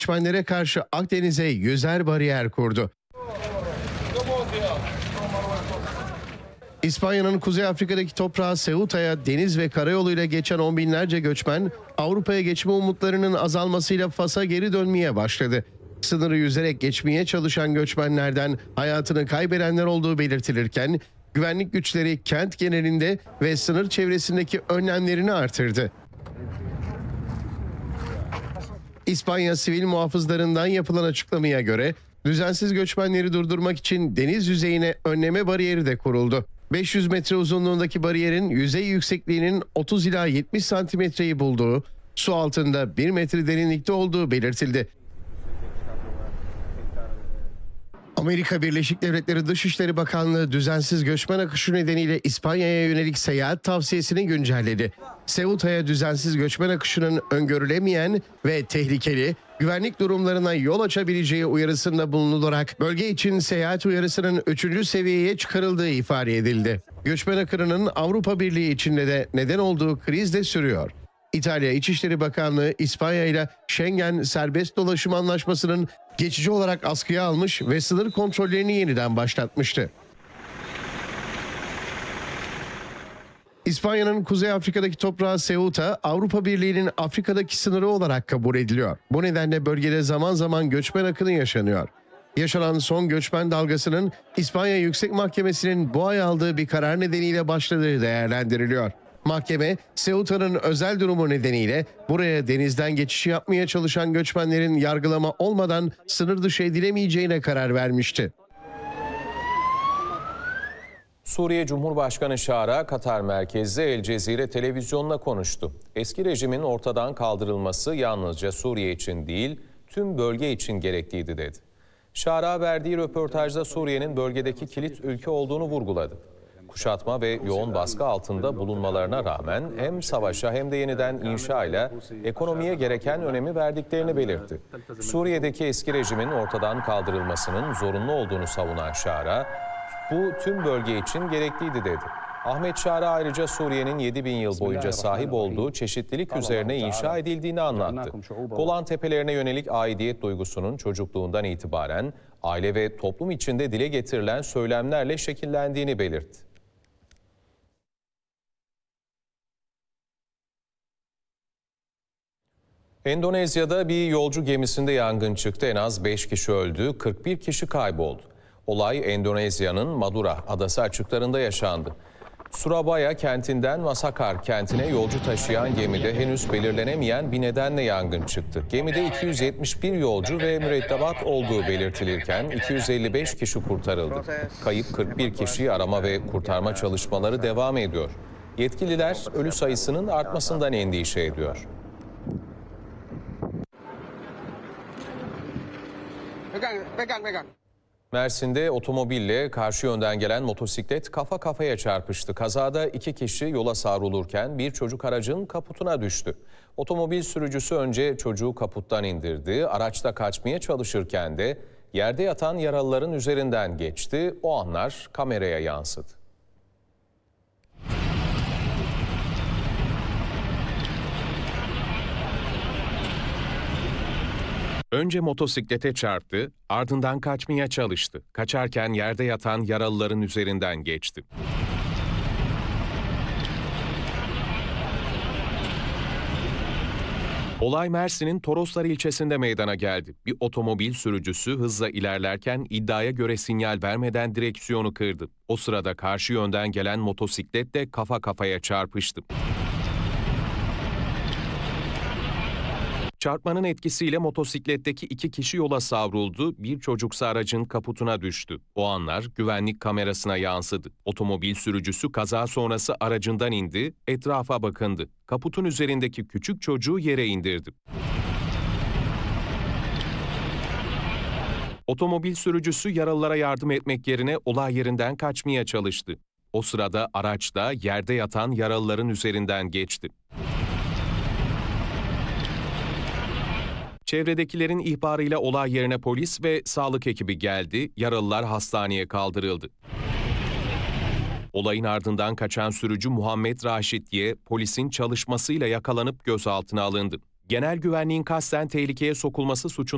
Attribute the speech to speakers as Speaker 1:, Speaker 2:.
Speaker 1: Göçmenlere karşı Akdeniz'e yüzer bariyer kurdu. İspanya'nın Kuzey Afrika'daki toprağı Ceuta'ya deniz ve karayoluyla geçen on binlerce göçmen Avrupa'ya geçme umutlarının azalmasıyla Fas'a geri dönmeye başladı. Sınırı yüzerek geçmeye çalışan göçmenlerden hayatını kaybedenler olduğu belirtilirken güvenlik güçleri kent genelinde ve sınır çevresindeki önlemlerini artırdı. İspanya sivil muhafızlarından yapılan açıklamaya göre düzensiz göçmenleri durdurmak için deniz yüzeyine önleme bariyeri de kuruldu. 500 metre uzunluğundaki bariyerin yüzey yüksekliğinin 30 ila 70 santimetreyi bulduğu, su altında 1 metre derinlikte olduğu belirtildi. Amerika Birleşik Devletleri Dışişleri Bakanlığı düzensiz göçmen akışı nedeniyle İspanya'ya yönelik seyahat tavsiyesini güncelledi. Ceuta'ya düzensiz göçmen akışının öngörülemeyen ve tehlikeli güvenlik durumlarına yol açabileceği uyarısında bulunularak bölge için seyahat uyarısının 3. seviyeye çıkarıldığı ifade edildi. Göçmen akınının Avrupa Birliği içinde de neden olduğu kriz de sürüyor. İtalya İçişleri Bakanlığı İspanya ile Schengen serbest dolaşım anlaşmasının geçici olarak askıya almış ve sınır kontrollerini yeniden başlatmıştı. İspanya'nın Kuzey Afrika'daki toprağı Ceuta, Avrupa Birliği'nin Afrika'daki sınırı olarak kabul ediliyor. Bu nedenle bölgede zaman zaman göçmen akını yaşanıyor. Yaşanan son göçmen dalgasının İspanya Yüksek Mahkemesi'nin bu ay aldığı bir karar nedeniyle başladığı değerlendiriliyor. Mahkeme, Ceuta'nın özel durumu nedeniyle buraya denizden geçiş yapmaya çalışan göçmenlerin yargılama olmadan sınır dışı edilemeyeceğine karar vermişti.
Speaker 2: Suriye Cumhurbaşkanı Şara, Katar merkezli El Cezire televizyonuna konuştu. Eski rejimin ortadan kaldırılması yalnızca Suriye için değil, tüm bölge için gerekliydi dedi. Şara verdiği röportajda Suriye'nin bölgedeki kilit ülke olduğunu vurguladı. Kuşatma ve yoğun baskı altında bulunmalarına rağmen hem savaşa hem de yeniden inşa ile ekonomiye gereken önemi verdiklerini belirtti. Suriye'deki eski rejimin ortadan kaldırılmasının zorunlu olduğunu savunan Şara, bu tüm bölge için gerekliydi dedi. Ahmet Şara ayrıca Suriye'nin 7000 yıl boyunca sahip olduğu çeşitlilik üzerine inşa edildiğini anlattı. Golan Tepelerine yönelik aidiyet duygusunun çocukluğundan itibaren aile ve toplum içinde dile getirilen söylemlerle şekillendiğini belirtti. Endonezya'da bir yolcu gemisinde yangın çıktı. En az 5 kişi öldü, 41 kişi kayboldu. Olay Endonezya'nın Madura adası açıklarında yaşandı. Surabaya kentinden Masakar kentine yolcu taşıyan gemide henüz belirlenemeyen bir nedenle yangın çıktı. Gemide 271 yolcu ve mürettebat olduğu belirtilirken 255 kişi kurtarıldı. Kayıp 41 kişiyi arama ve kurtarma çalışmaları devam ediyor. Yetkililer ölü sayısının artmasından endişe ediyor. Mersin'de otomobille karşı yönden gelen motosiklet kafa kafaya çarpıştı. Kazada 2 kişi yola savrulurken bir çocuk aracın kaputuna düştü. Otomobil sürücüsü önce çocuğu kaputtan indirdi. Araçta kaçmaya çalışırken de yerde yatan yaralıların üzerinden geçti. O anlar kameraya yansıdı. Önce motosiklete çarptı, ardından kaçmaya çalıştı. Kaçarken yerde yatan yaralıların üzerinden geçti. Olay Mersin'in Toroslar ilçesinde meydana geldi. Bir otomobil sürücüsü hızla ilerlerken iddiaya göre sinyal vermeden direksiyonu kırdı. O sırada karşı yönden gelen motosikletle kafa kafaya çarpıştı. Çarpmanın etkisiyle motosikletteki 2 kişi yola savruldu, bir çocuksa aracın kaputuna düştü. O anlar güvenlik kamerasına yansıdı. Otomobil sürücüsü kaza sonrası aracından indi, etrafa bakındı. Kaputun üzerindeki küçük çocuğu yere indirdi. Otomobil sürücüsü yaralılara yardım etmek yerine olay yerinden kaçmaya çalıştı. O sırada araçta yerde yatan yaralıların üzerinden geçti. Çevredekilerin ihbarıyla olay yerine polis ve sağlık ekibi geldi, yaralılar hastaneye kaldırıldı. Olayın ardından kaçan sürücü Muhammed Raşitye, polisin çalışmasıyla yakalanıp gözaltına alındı. Genel güvenliğin kasten tehlikeye sokulması suçundan